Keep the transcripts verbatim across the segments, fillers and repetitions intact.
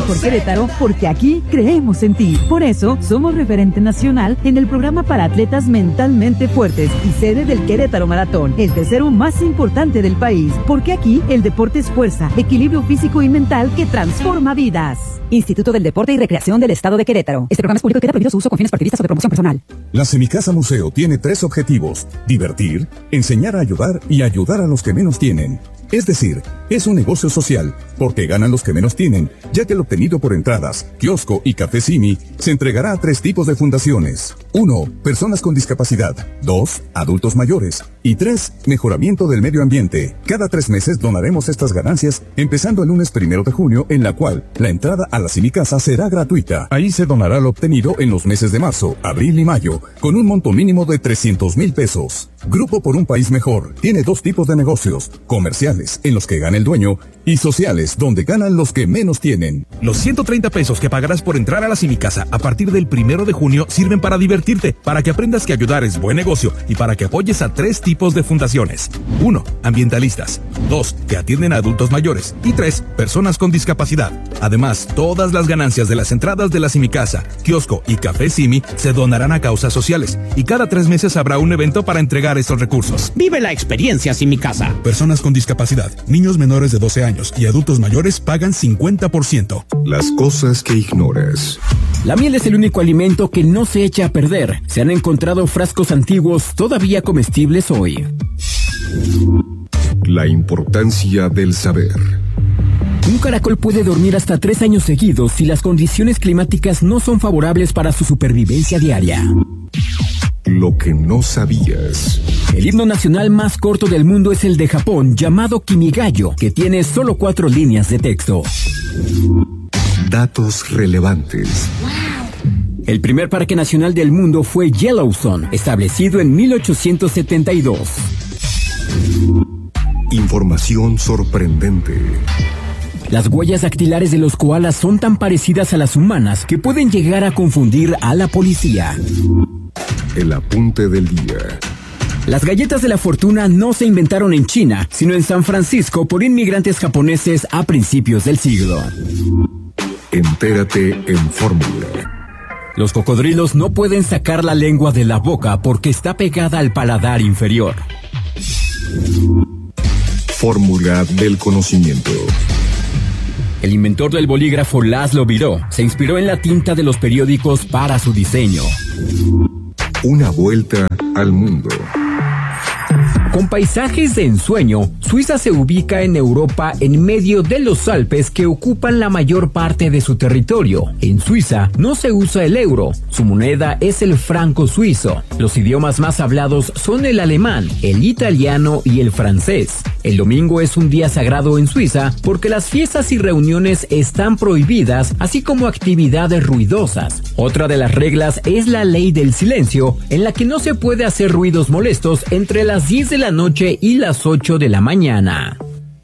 por Querétaro porque aquí creemos en ti. Por eso, somos referente nacional en el programa para atletas mentalmente fuertes y sede del Querétaro Maratón, el tercero más importante del país, porque aquí el deporte es fuerza, equilibrio físico y mental que transforma vidas. Instituto del Deporte y Recreación del Estado de Querétaro. Este programa es público y queda prohibido su uso con fines partidistas o de promoción personal. La Semicasa Museo tiene tres objetivos: divertir, enseñar a ayudar y ayudar a los que menos tienen. Es decir, es un negocio social, porque ganan los que menos tienen, ya que el obtenido por entradas, kiosco y café Simi se entregará a tres tipos de fundaciones. Uno, personas con discapacidad. Dos, adultos mayores. Y tres, mejoramiento del medio ambiente. Cada tres meses donaremos estas ganancias, empezando el lunes primero de junio, en la cual la entrada a la Semicasa será gratuita. Ahí se donará lo obtenido en los meses de marzo, abril y mayo, con un monto mínimo de trescientos mil pesos. Grupo por un País Mejor tiene dos tipos de negocios: comerciales, en los que gana el dueño, y sociales, donde ganan los que menos tienen. Los ciento treinta pesos que pagarás por entrar a la Semicasa a partir del primero de junio sirven para divertirte, para que aprendas que ayudar es buen negocio y para que apoyes a tres tipos de fundaciones. Uno, ambientalistas. Dos, que atienden a adultos mayores. Y tres, personas con discapacidad. Además, todas las ganancias de las entradas de la Semicasa, kiosco y café Simi se donarán a causas sociales. Y cada tres meses habrá un evento para entregar estos recursos. Vive la experiencia Semicasa. Personas con discapacidad, niños menores de doce años y adultos mayores pagan cincuenta por ciento. Las cosas que ignoras. La miel es el único alimento que no se echa a perder. Se han encontrado frascos antiguos todavía comestibles hoy. La importancia del saber. Un caracol puede dormir hasta tres años seguidos si las condiciones climáticas no son favorables para su supervivencia diaria. Lo que no sabías. El himno nacional más corto del mundo es el de Japón, llamado Kimigayo, que tiene solo cuatro líneas de texto. Datos relevantes. El primer parque nacional del mundo fue Yellowstone, establecido en mil ochocientos setenta y dos. Información sorprendente. Las huellas dactilares de los koalas son tan parecidas a las humanas que pueden llegar a confundir a la policía. El apunte del día. Las galletas de la fortuna no se inventaron en China, sino en San Francisco por inmigrantes japoneses a principios del siglo. Entérate en Fórmula. Los cocodrilos no pueden sacar la lengua de la boca porque está pegada al paladar inferior. Fórmula del conocimiento. El inventor del bolígrafo Laszlo Biró se inspiró en la tinta de los periódicos para su diseño. Una vuelta al mundo. Con paisajes de ensueño, Suiza se ubica en Europa en medio de los Alpes que ocupan la mayor parte de su territorio. En Suiza no se usa el euro, su moneda es el franco suizo. Los idiomas más hablados son el alemán, el italiano y el francés. El domingo es un día sagrado en Suiza porque las fiestas y reuniones están prohibidas, así como actividades ruidosas. Otra de las reglas es la ley del silencio, en la que no se puede hacer ruidos molestos entre las diez de la noche y las ocho de la mañana.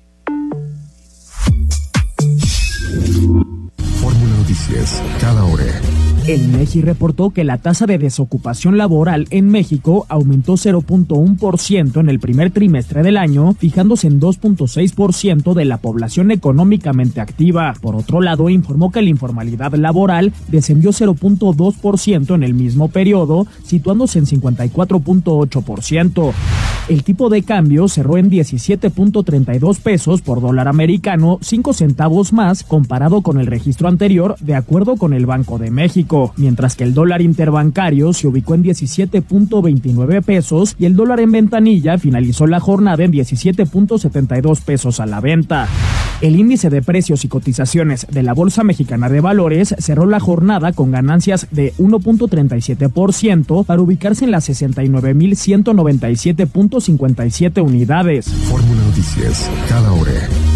Fórmula Noticias, cada hora. El INEGI reportó que la tasa de desocupación laboral en México aumentó cero punto uno por ciento en el primer trimestre del año, fijándose en dos punto seis por ciento de la población económicamente activa. Por otro lado, informó que la informalidad laboral descendió cero punto dos por ciento en el mismo periodo, situándose en cincuenta y cuatro punto ocho por ciento. El tipo de cambio cerró en diecisiete punto treinta y dos pesos por dólar americano, cinco centavos más comparado con el registro anterior, de acuerdo con el Banco de México. Mientras que el dólar interbancario se ubicó en diecisiete punto veintinueve pesos y el dólar en ventanilla finalizó la jornada en diecisiete punto setenta y dos pesos a la venta. El índice de precios y cotizaciones de la Bolsa Mexicana de Valores cerró la jornada con ganancias de uno punto treinta y siete por ciento para ubicarse en las sesenta y nueve mil ciento noventa y siete punto cincuenta y siete unidades. Fórmula Noticias, cada hora.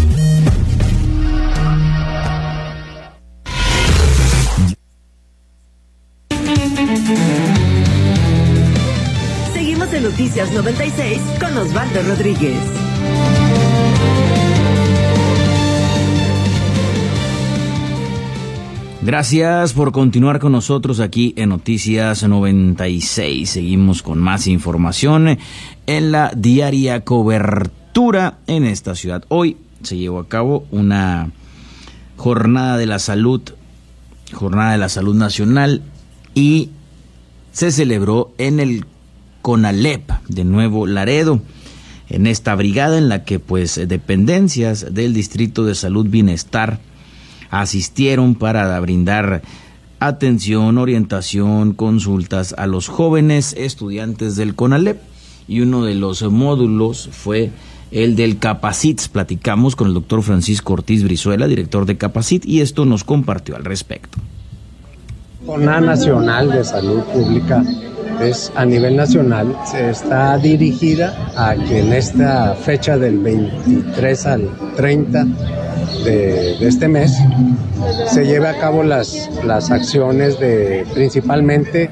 Seguimos en Noticias noventa y seis con Osvaldo Rodríguez. Gracias por continuar con nosotros aquí en Noticias noventa y seis. Seguimos con más información en la diaria cobertura en esta ciudad. Hoy se llevó a cabo una Jornada de la Salud, Jornada de la Salud Nacional, y se celebró en el CONALEP de Nuevo Laredo, en esta brigada en la que pues dependencias del Distrito de Salud Bienestar asistieron para brindar atención, orientación, consultas a los jóvenes estudiantes del CONALEP, y uno de los módulos fue el del Capacit. Platicamos con el doctor Francisco Ortiz Brizuela, director de Capacit, y esto nos compartió al respecto. Jornada Nacional de Salud Pública es a nivel nacional, está dirigida a que en esta fecha del veintitrés al treinta de, de este mes se lleve a cabo las, las acciones de principalmente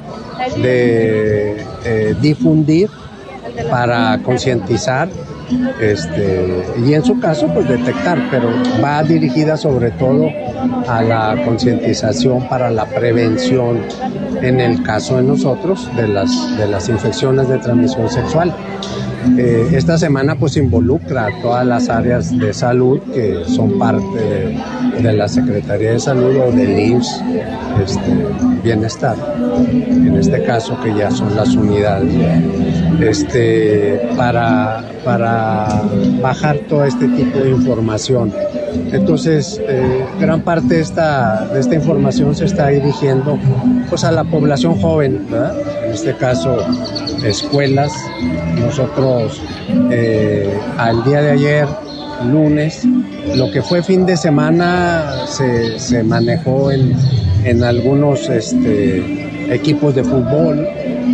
de eh, difundir para concientizar, este, y en su caso pues detectar, pero va dirigida sobre todo a la concientización para la prevención en el caso de nosotros de las, de las infecciones de transmisión sexual. Eh, esta semana pues involucra a todas las áreas de salud que son parte de, de la Secretaría de Salud o del I M S S, este, Bienestar, en este caso que ya son las unidades, este, para, para bajar todo este tipo de información. Entonces, eh, gran parte de esta, de esta información se está dirigiendo pues a la población joven, ¿verdad? En este caso, escuelas. Nosotros, eh, al día de ayer, lunes, lo que fue fin de semana se, se manejó en, en algunos este, equipos de fútbol.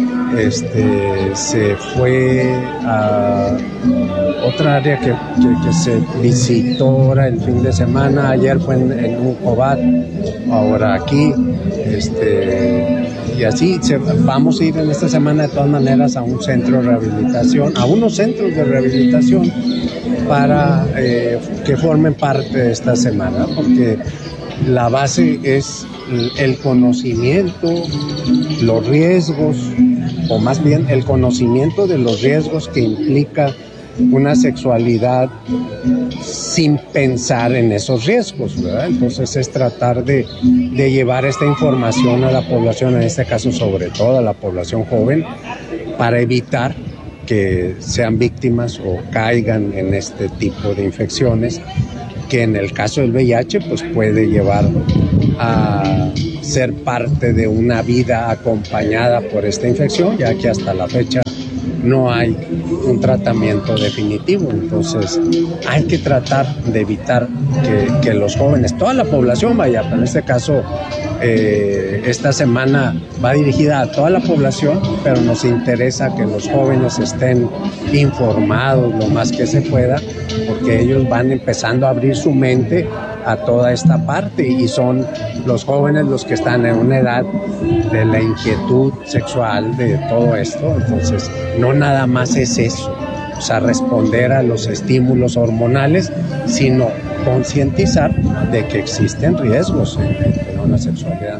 Este, se fue a otra área que, que, que se visitó ahora el fin de semana. Ayer fue en, en un Cobat, ahora aquí, este, y así se, vamos a ir en esta semana de todas maneras a un centro de rehabilitación, a unos centros de rehabilitación para eh, que formen parte de esta semana, porque la base es el conocimiento, los riesgos, o más bien el conocimiento de los riesgos que implica una sexualidad sin pensar en esos riesgos, ¿verdad? Entonces es tratar de, de llevar esta información a la población, en este caso sobre todo a la población joven, para evitar que sean víctimas o caigan en este tipo de infecciones, que en el caso del V I H pues puede llevar a ser parte de una vida acompañada por esta infección, ya que hasta la fecha no hay un tratamiento definitivo. Entonces hay que tratar de evitar que, que los jóvenes, toda la población vaya, pero en este caso eh, esta semana va dirigida a toda la población, pero nos interesa que los jóvenes estén informados lo más que se pueda, porque ellos van empezando a abrir su mente a toda esta parte, y son los jóvenes los que están en una edad de la inquietud sexual, de todo esto. Entonces no nada más es eso, o sea, responder a los estímulos hormonales, sino concientizar de que existen riesgos en, en una sexualidad.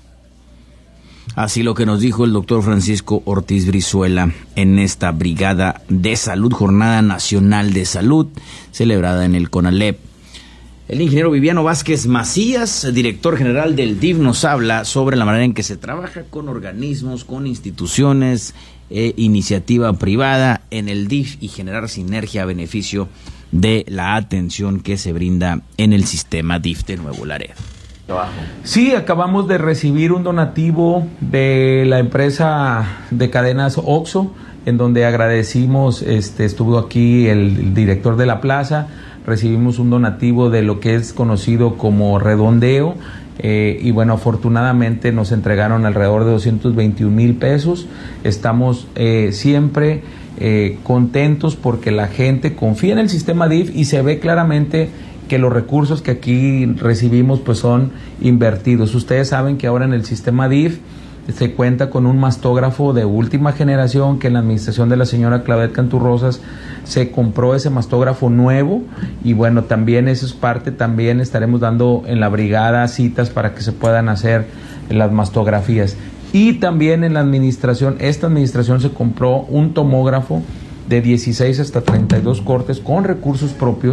Así lo que nos dijo el doctor Francisco Ortiz Brizuela en esta Brigada de Salud, Jornada Nacional de Salud, celebrada en el CONALEP. El ingeniero Viviano Vázquez Macías, director general del D I F, nos habla sobre la manera en que se trabaja con organismos, con instituciones, e iniciativa privada en el D I F y generar sinergia a beneficio de la atención que se brinda en el sistema D I F de Nuevo Laredo. Sí, acabamos de recibir un donativo de la empresa de cadenas OXXO, en donde agradecimos, este, estuvo aquí el, el director de la plaza, recibimos un donativo de lo que es conocido como redondeo, eh, y bueno, afortunadamente nos entregaron alrededor de doscientos veintiún mil pesos. Estamos eh, siempre eh, contentos porque la gente confía en el sistema D I F y se ve claramente que los recursos que aquí recibimos pues son invertidos. Ustedes saben que ahora en el sistema D I F se cuenta con un mastógrafo de última generación, que en la administración de la señora Claudette Canturrosas se compró ese mastógrafo nuevo, y bueno, también eso es parte, también estaremos dando en la brigada citas para que se puedan hacer las mastografías. Y también en la administración, esta administración se compró un tomógrafo de dieciséis hasta treinta y dos cortes con recursos propios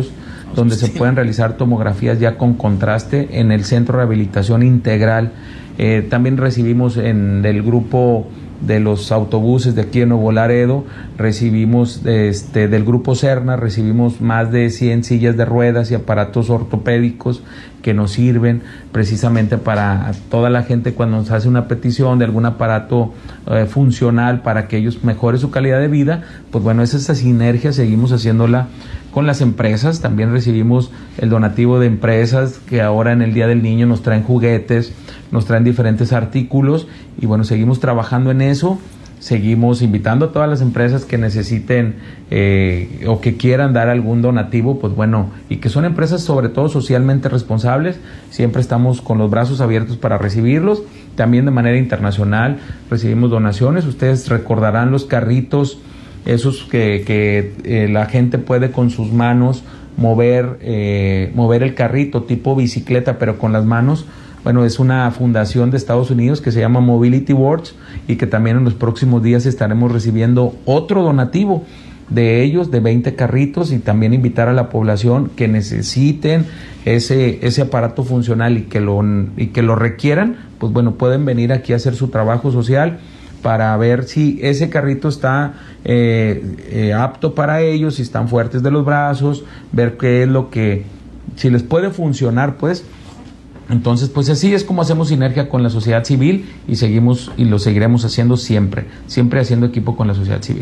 donde se pueden realizar tomografías ya con contraste en el Centro de Rehabilitación Integral. Eh, también recibimos en el grupo de los autobuses de aquí en Nuevo Laredo, recibimos este, del grupo Cerna, recibimos más de cien sillas de ruedas y aparatos ortopédicos que nos sirven precisamente para toda la gente cuando nos hace una petición de algún aparato eh, funcional para que ellos mejoren su calidad de vida. Pues bueno, es esa sinergia, seguimos haciéndola con las empresas. También recibimos el donativo de empresas que ahora en el Día del Niño nos traen juguetes, nos traen diferentes artículos y bueno, seguimos trabajando en eso, seguimos invitando a todas las empresas que necesiten eh, o que quieran dar algún donativo, pues bueno, y que son empresas sobre todo socialmente responsables, siempre estamos con los brazos abiertos para recibirlos. También de manera internacional recibimos donaciones. Ustedes recordarán los carritos, esos que, que eh, la gente puede con sus manos mover, eh, mover el carrito tipo bicicleta, pero con las manos. Bueno, es una fundación de Estados Unidos que se llama Mobility Works y que también en los próximos días estaremos recibiendo otro donativo de ellos, de veinte carritos, y también invitar a la población que necesiten ese, ese aparato funcional y que, lo, y que lo requieran, pues bueno, pueden venir aquí a hacer su trabajo social para ver si ese carrito está eh, eh, apto para ellos, si están fuertes de los brazos, ver qué es lo que, si les puede funcionar, pues. Entonces, pues así es como hacemos sinergia con la sociedad civil y seguimos y lo seguiremos haciendo siempre, siempre haciendo equipo con la sociedad civil.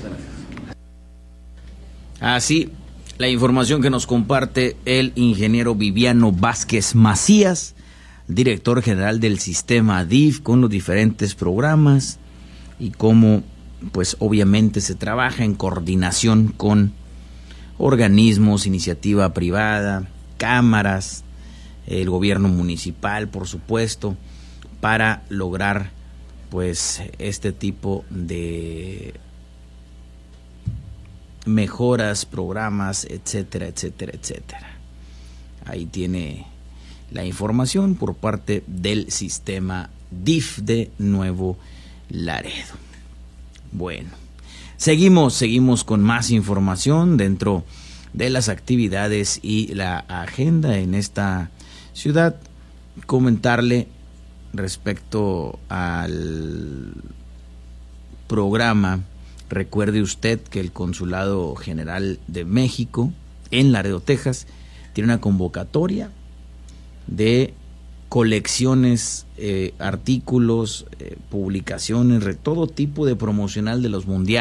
Así, la información que nos comparte el ingeniero Viviano Vázquez Macías, director general del sistema D I F, con los diferentes programas y cómo, pues obviamente se trabaja en coordinación con organismos, iniciativa privada, cámaras, el gobierno municipal, por supuesto, para lograr pues este tipo de mejoras, programas, etcétera, etcétera, etcétera. Ahí tiene la información por parte del sistema D I F de Nuevo Laredo. Bueno, seguimos, seguimos con más información dentro de las actividades y la agenda en esta ciudad. Comentarle respecto al programa. Recuerde usted que el Consulado General de México en Laredo, Texas, tiene una convocatoria de colecciones, eh, artículos, eh, publicaciones, todo tipo de promocional de los mundiales.